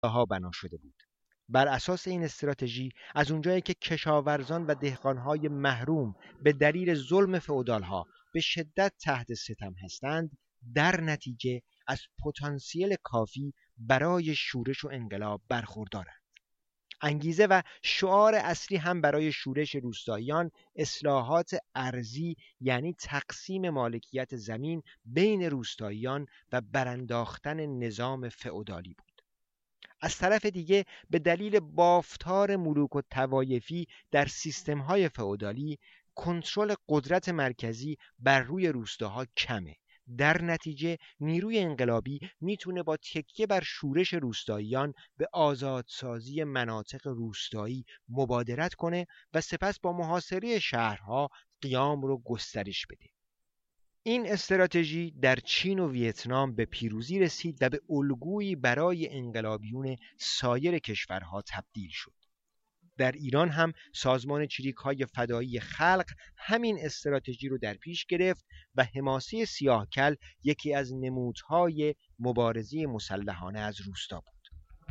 ها بنا شده بود. بر اساس این استراتژی از اونجایی که کشاورزان و دهقانهای محروم به دلیل ظلم فئودالها به شدت تحت ستم هستند، در نتیجه از پتانسیل کافی برای شورش و انقلاب برخوردارند. انگیزه و شعار اصلی هم برای شورش روستاییان اصلاحات ارضی، یعنی تقسیم مالکیت زمین بین روستاییان و برانداختن نظام فئودالی بود. از طرف دیگه به دلیل بافتار ملوک و طوایفی در سیستم‌های فئودالی، کنترل قدرت مرکزی بر روی روستاها کمه. در نتیجه نیروی انقلابی میتونه با تکیه بر شورش روستاییان به آزادسازی مناطق روستایی مبادرت کنه و سپس با محاصره شهرها قیام رو گسترش بده. این استراتژی در چین و ویتنام به پیروزی رسید و به الگویی برای انقلابیون سایر کشورها تبدیل شد. در ایران هم سازمان چریک‌های فدایی خلق همین استراتژی رو در پیش گرفت و حماسه سیاهکل یکی از نمودهای مبارزه مسلحانه از روستا بود.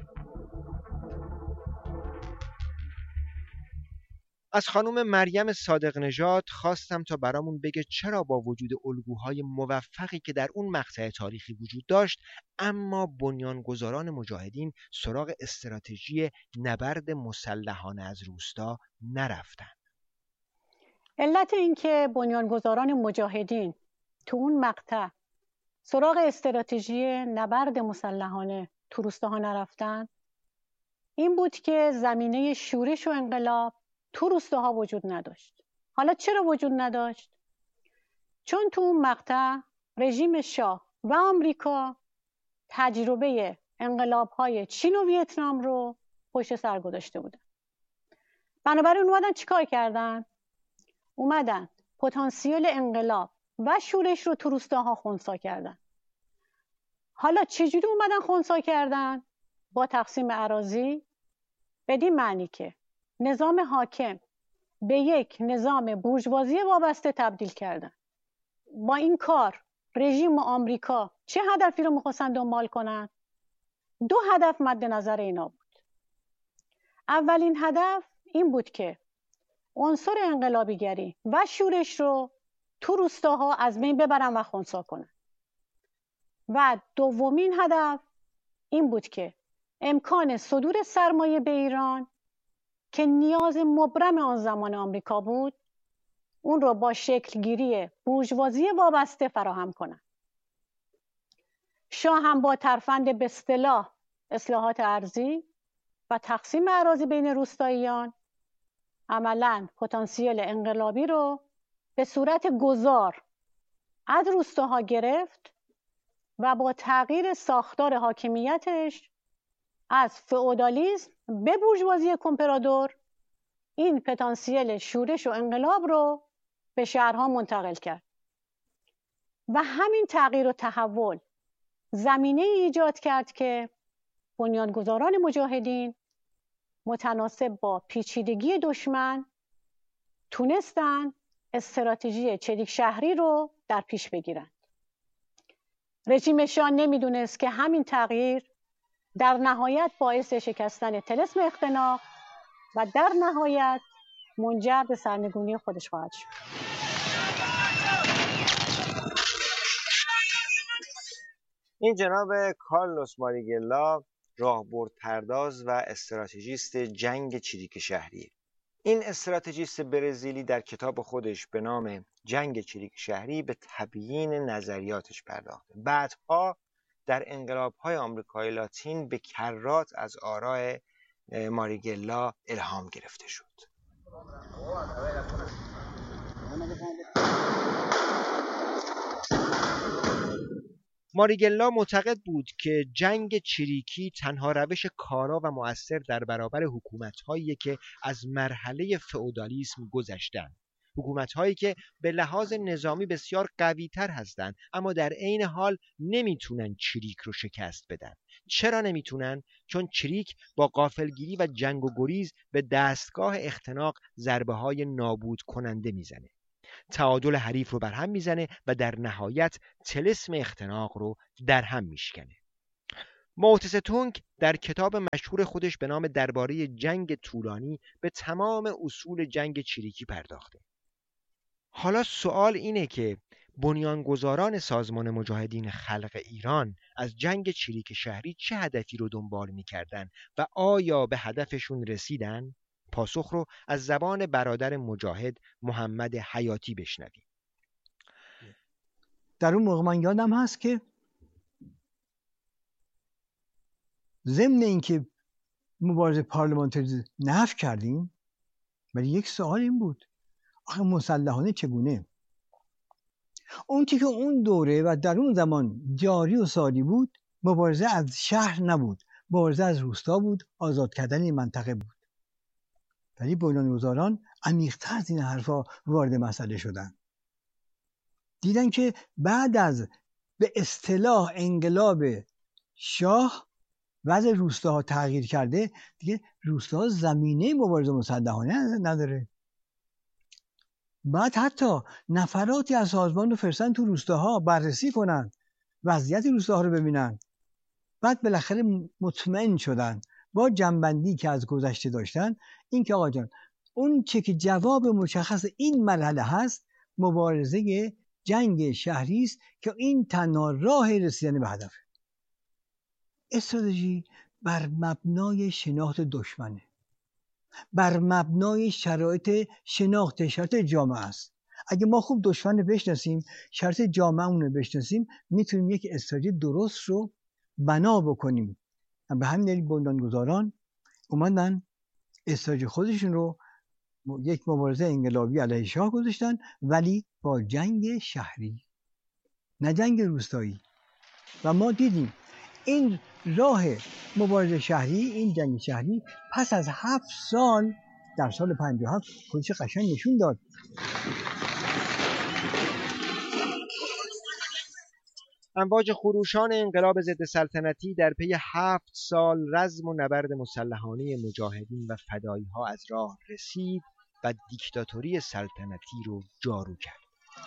از خانم مریم صادق نژاد خواستم تا برامون بگه چرا با وجود الگوهای موفقی که در اون مقطع تاریخی وجود داشت، اما بنیانگذاران مجاهدین سراغ استراتژی نبرد مسلحانه از روستا نرفتن. علت این که بنیانگذاران مجاهدین تو اون مقطع سراغ استراتژی نبرد مسلحانه تو روستاها نرفتن این بود که زمینه شورش و انقلاب تو روستاها وجود نداشت. حالا چرا وجود نداشت؟ چون تو اون مقطع رژیم شاه و آمریکا تجربه انقلاب‌های چین و ویتنام رو پشت سر گذاشته بودن. بنابراین اومدن چیکار کردن؟ اومدن پتانسیل انقلاب و شورش رو تو روستاها خنثی کردن. حالا چجوری اومدن خنثی کردن؟ با تقسیم اراضی، بدین معنی که نظام حاکم به یک نظام بورژوازی وابسته تبدیل کردن. با این کار رژیم آمریکا چه هدفی رو می‌خواستن دنبال کنن؟ 2 هدف مد نظر اینا بود. اولین هدف این بود که عنصر انقلابیگری و شورش رو تو روستاها از بین ببرن و خنثی کنن. و دومین هدف این بود که امکان صدور سرمایه به ایران که نیاز مبرم آن زمان آمریکا بود، اون رو با شکلگیری بورژوازی وابسته فراهم کنن. شاه هم با ترفند به اصطلاح اصلاحات ارضی و تقسیم اراضی بین روستاییان عملاً پتانسیل انقلابی رو به صورت گذار از روستاها گرفت و با تغییر ساختار حاکمیتش از فئودالیسم به بورژوازی کمپرادور این پتانسیل شورش و انقلاب رو به شهرها منتقل کرد. و همین تغییر و تحول زمینه ایجاد کرد که بنیانگذاران مجاهدین متناسب با پیچیدگی دشمن تونستن استراتژی چریک شهری رو در پیش بگیرند. رژیم شاه نمیدونست که همین تغییر در نهایت باعث شکستن طلسم اختناق و در نهایت منجر به سرنگونی خودش خواهد شد. این جناب کارلوس ماریگلا راهبردپرداز و استراتژیست جنگ چریک شهری. این استراتژیست برزیلی در کتاب خودش به نام جنگ چریک شهری به تبیین نظریاتش پرداخته. بعدها در انقلاب‌های آمریکای لاتین به کرات از آراء ماریگلا الهام گرفته شد. ماریگلا معتقد بود که جنگ چریکی تنها روش کارا و مؤثر در برابر حکومت‌هایی که از مرحله فئودالیسم گذشتند، حکومت‌هایی که به لحاظ نظامی بسیار قوی‌تر هستند اما در عین حال نمیتونن چریک رو شکست بدن. چرا نمیتونن؟ چون چریک با غافلگیری و جنگ و گریز به دستگاه اختناق ضربه‌های نابود کننده میزنه، تعادل حریف رو برهم میزنه و در نهایت طلسم اختناق رو در هم میشکنه. مائو تسه تونگ در کتاب مشهور خودش به نام درباره جنگ طولانی به تمام اصول جنگ چریکی پرداخته. حالا سوال اینه که بنیانگذاران سازمان مجاهدین خلق ایران از جنگ چریک شهری چه هدفی رو دنبال می‌کردن و آیا به هدفشون رسیدن؟ پاسخ رو از زبان برادر مجاهد محمد حیاتی بشنویم. در اون موقع من یادم هست که ضمن اینکه مبارزه پارلمانتری نفی کردیم، ولی یک سوال این بود آخه مسلحانه چگونه؟ اون که اون دوره و در اون زمان جاری و ساری بود، مبارزه از شهر نبود، مبارزه از روستا بود، آزاد کردن این منطقه بود. ولی بنیانگذاران عمیق‌تر از این حرفا وارد مسئله شدن. دیدن که بعد از به اصطلاح انقلاب شاه وضع روستاها تغییر کرده، دیگه روستاها زمینه مبارزه مسلحانه نداره. بعد حتی نفراتی از سازمان رو فرستن تو روستاها بررسی کنن، وضعیت روستاها رو ببینن. بعد بالاخره مطمئن شدن با جنبندی که از گذشته داشتن این که آقا جان اون چه که جواب مشخص این مرحله هست مبارزه جنگ شهری است که این تنها راه رسیدن به هدف. استراتژی بر مبنای شناخت دشمنه، بر مبنای شرایط جامعه است. اگه ما خوب دشمن رو بشناسیم، شرایط جامعه‌مون رو بشناسیم، میتونیم یک استراتژی درست رو بنا بکنیم. به همین دلیل بنیانگذاران اومدن استراتژی خودشون رو یک مبارزه انقلابی علیه شاه گذاشتن، ولی با جنگ شهری نه جنگ روستایی. و ما دیدیم این راه مبارزه شهری، این جنگ شهری پس از 7 سال در سال 57 خودش قشنگ نشون داد. امواج خروشان انقلاب ضد سلطنتی در پی 7 سال رزم و نبرد مسلحانه مجاهدین و فدایی‌ها از راه رسید و دیکتاتوری سلطنتی رو جارو کرد.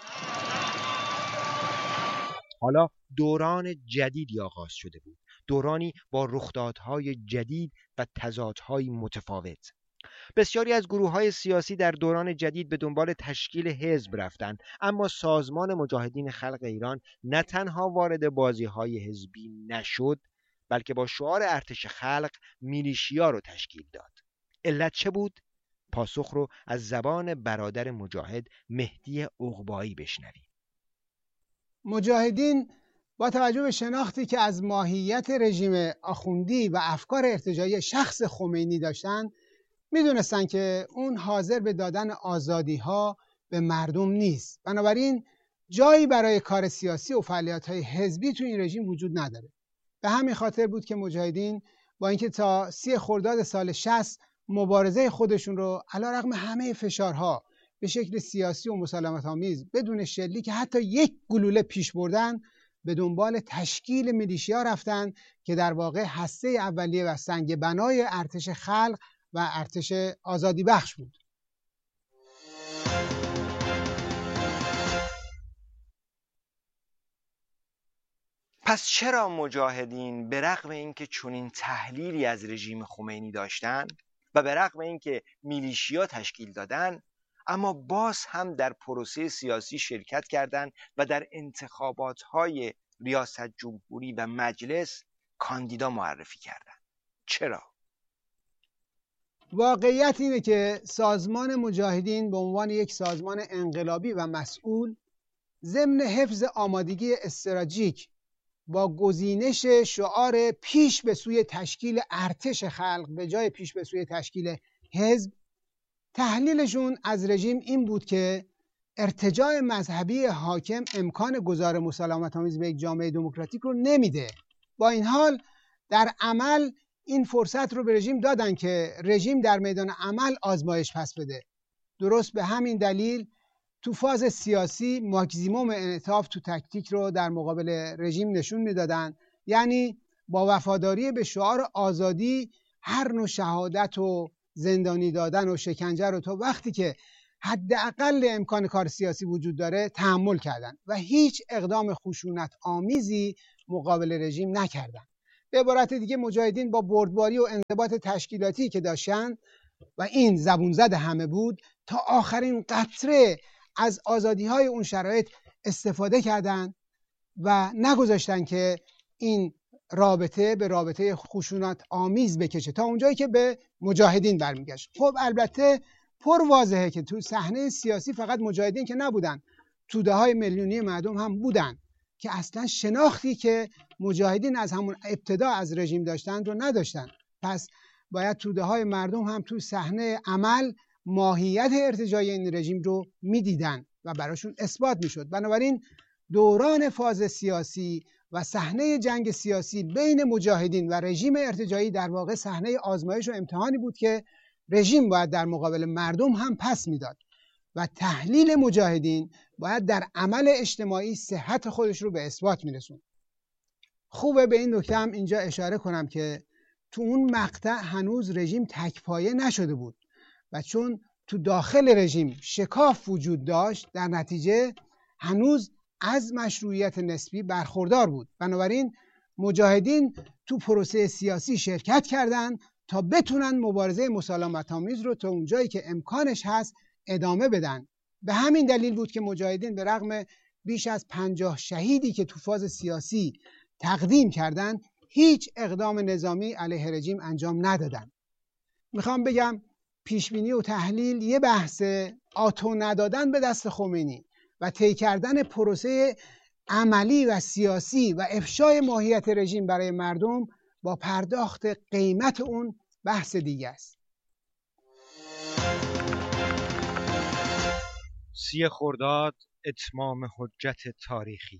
حالا دوران جدیدی آغاز شده بود، دورانی با رخدادهای جدید و تضادهای متفاوت. بسیاری از گروه‌های سیاسی در دوران جدید به دنبال تشکیل حزب رفتند، اما سازمان مجاهدین خلق ایران نه تنها وارد بازی‌های حزبی نشد، بلکه با شعار ارتش خلق میلیشیا رو تشکیل داد. علت چه بود؟ پاسخ رو از زبان برادر مجاهد مهدی عقبایی بشنویم. مجاهدین با توجه به شناختی که از ماهیت رژیم آخوندی و افکار ارتجاعی شخص خمینی داشتن، میدونستن که اون حاضر به دادن آزادی ها به مردم نیست. بنابراین جایی برای کار سیاسی و فعالیت های حزبی تو این رژیم وجود نداره. به همین خاطر بود که مجاهدین با اینکه تا 30 خرداد سال 60 مبارزه خودشون رو علیرغم همه فشارها به شکل سیاسی و مسالمت آمیز بدون شلیک که حتی یک گلوله پیش بردن، به دنبال تشکیل میلیشیا رفتن که در واقع هسته اولیه و سنگ بنای ارتش خلق و ارتش آزادی بخش بود. پس چرا مجاهدین به رغم اینکه چنین تحلیلی از رژیم خمینی داشتن و به رغم اینکه میلیشیا تشکیل دادن، اما باز هم در پروسه سیاسی شرکت کردند و در انتخابات‌های ریاست جمهوری و مجلس کاندیدا معرفی کردند؟ چرا؟ واقعیت اینه که سازمان مجاهدین به عنوان یک سازمان انقلابی و مسئول ضمن حفظ آمادگی استراتژیک با گزینش شعار پیش به سوی تشکیل ارتش خلق به جای پیش به سوی تشکیل حزب، تحلیلشون از رژیم این بود که ارتجاع مذهبی حاکم امکان گذار مسالمت آمیز به یک جامعه دموکراتیک رو نمیده. با این حال در عمل این فرصت رو به رژیم دادن که رژیم در میدان عمل آزمایش پس بده. درست به همین دلیل تو فاز سیاسی ماکسیموم انعطاف تو تکتیک رو در مقابل رژیم نشون میدادن، یعنی با وفاداری به شعار آزادی هر نوع شهادت و زندانی دادن و شکنجه رو تا وقتی که حداقل امکان کار سیاسی وجود داره تحمل کردن و هیچ اقدام خشونت آمیزی مقابل رژیم نکردن. به عبارت دیگه مجاهدین با بردباری و انضباط تشکیلاتی که داشتن و این زبون زد همه بود، تا آخرین قطره از آزادی‌های اون شرایط استفاده کردند و نگذاشتن که این رابطه به رابطه خشونت آمیز بکشه تا اونجایی که به مجاهدین برمیگشت. خب البته پر واضحه که تو صحنه سیاسی فقط مجاهدین که نبودن، توده‌های میلیونی مردم هم بودن که اصلا شناختی که مجاهدین از همون ابتدا از رژیم داشتن رو نداشتن. پس باید توده‌های مردم هم تو صحنه عمل ماهیت ارتجاعی این رژیم رو میدیدن و براشون اثبات میشد. بنابراین دوران فاز سیاسی و صحنه جنگ سیاسی بین مجاهدین و رژیم ارتجاعی در واقع صحنه آزمایش و امتحانی بود که رژیم باید در مقابل مردم هم پس میداد و تحلیل مجاهدین باید در عمل اجتماعی صحت خودش رو به اثبات میرسون. خوبه به این نکته هم اینجا اشاره کنم که تو اون مقطع هنوز رژیم تکپایه نشده بود و چون تو داخل رژیم شکاف وجود داشت، در نتیجه هنوز از مشروعیت نسبی برخوردار بود. بنابراین مجاهدین تو پروسه سیاسی شرکت کردند تا بتونن مبارزه مسالمت‌آمیز رو تا اونجایی که امکانش هست ادامه بدن. به همین دلیل بود که مجاهدین به رغم بیش از 50 شهیدی که تو فاز سیاسی تقدیم کردند، هیچ اقدام نظامی علیه رژیم انجام ندادن. میخوام بگم پیشبینی و تحلیل یه بحثه، آتو ندادن به دست خمینی و طی کردن پروسه عملی و سیاسی و افشای ماهیت رژیم برای مردم با پرداخت قیمت اون بحث دیگه است. 30 خرداد اتمام حجت تاریخی.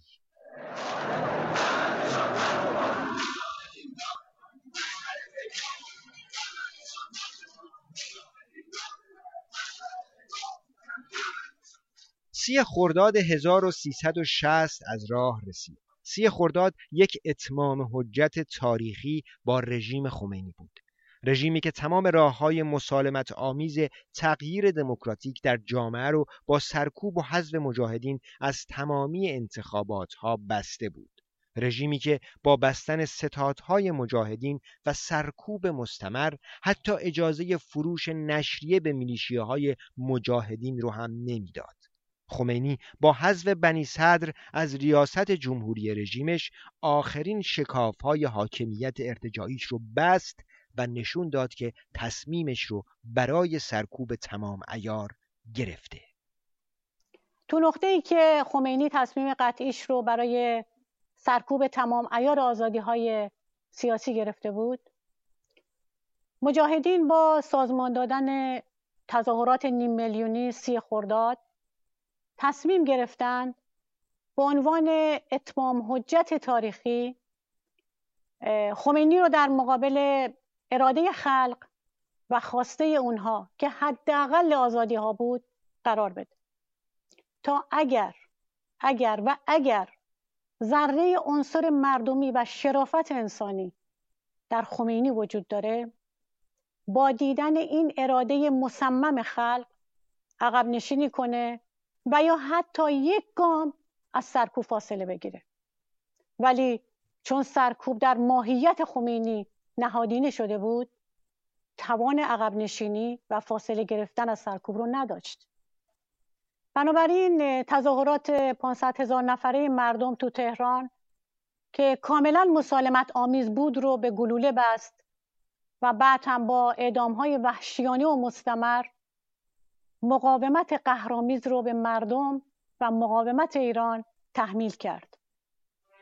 سی خرداد 1360 از راه رسید. 30 خرداد یک اتمام حجت تاریخی با رژیم خمینی بود. رژیمی که تمام راه‌های مسالمت آمیز تغییر دموکراتیک در جامعه رو با سرکوب و حذف مجاهدین از تمامی انتخابات‌ها بسته بود. رژیمی که با بستن ستادهای مجاهدین و سرکوب مستمر حتی اجازه فروش نشریه به میلیشیاهای مجاهدین رو هم نمیداد. خمینی با حذف بنی صدر از ریاست جمهوری رژیمش آخرین شکاف‌های حاکمیت ارتجاعیش رو بست و نشون داد که تصمیمش رو برای سرکوب تمام عیار گرفته. تو نقطه‌ای که خمینی تصمیم قطعیش رو برای سرکوب تمام عیار آزادی‌های سیاسی گرفته بود، مجاهدین با سازمان دادن تظاهرات نیم میلیونی 30 خرداد تصمیم گرفتند به عنوان اتمام حجت تاریخی خمینی رو در مقابل اراده خلق و خواسته اونها که حداقل آزادی ها بود قرار بده، تا اگر ذره عنصر مردمی و شرافت انسانی در خمینی وجود داره، با دیدن این اراده مصمم خلق عقب نشینی کنه و یا حتی یک گام از سرکوب فاصله بگیره. ولی چون سرکوب در ماهیت خمینی نهادینه شده بود، توان عقب نشینی و فاصله گرفتن از سرکوب رو نداشت. بنابراین تظاهرات 500,000 نفره مردم تو تهران که کاملا مسالمت آمیز بود رو به گلوله بست و بعد هم با اعدام‌های وحشیانه و مستمر مقاومت قهرآمیز رو به مردم و مقاومت ایران تحمیل کرد.